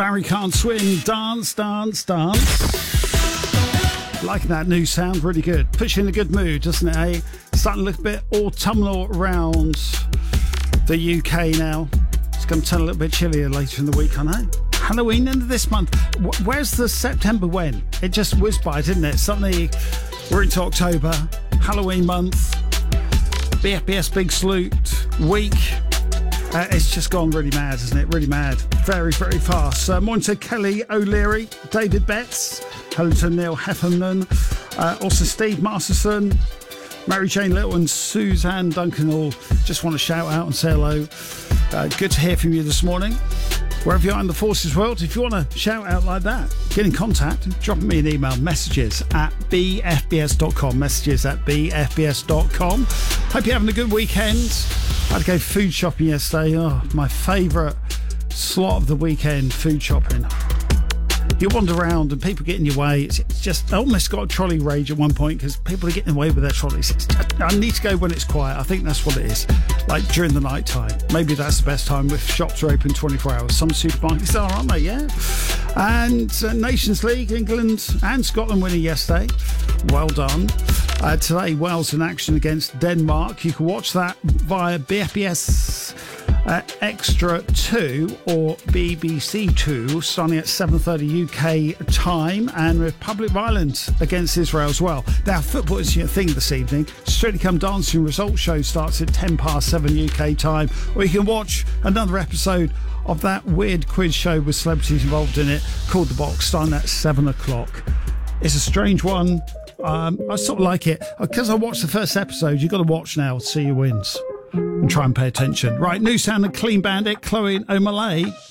Barry Can't Swim, dance, dance, dance. Liking that new sound, really good. Puts you in a good mood, doesn't it, eh? Starting to look a bit autumnal around the UK now. It's going to turn a little bit chillier later in the week, I know. Halloween, end of this month. Where's the September when? It just whizzed by, didn't it? Suddenly, we're into October, Halloween month, BFBS Big Salute week. It's just gone really mad, isn't it? Really mad. Very, very fast. Morning to Kelly O'Leary, David Betts, hello to Neil Heffernan, also Steve Masterson, Mary Jane Little and Suzanne Duncan all just want to shout out and say hello. Good to hear from you this morning. Wherever you are in the forces world, if you want to shout out like that, get in contact, drop me an email, messages@bfbs.com, messages@bfbs.com. Hope you're having a good weekend. I had to go food shopping yesterday. Oh, my favourite slot of the weekend, food shopping. You wander around and people get in your way. It's just, I almost got a trolley rage at one point because people are getting away with their trolleys. I need to go when it's quiet. I think that's what it is. Like during the night time. Maybe that's the best time if shops are open 24 hours. Some supermarkets are, aren't they? Yeah. And Nations League, England and Scotland winning yesterday. Well done. Today, Wales in action against Denmark. You can watch that via BFBS Extra 2 or BBC 2 starting at 7:30 UK time, and Republic of Ireland against Israel as well. Now, football is your thing this evening. Strictly Come Dancing results show starts at 7:10 UK time, or you can watch another episode of that weird quiz show with celebrities involved in it called The Box, starting at 7 o'clock. It's a strange one. I sort of like it. Because I watched the first episode, you've got to watch now to see who wins. And try and pay attention. Right, new sound of Clean Bandit, Chloe and O'Malley.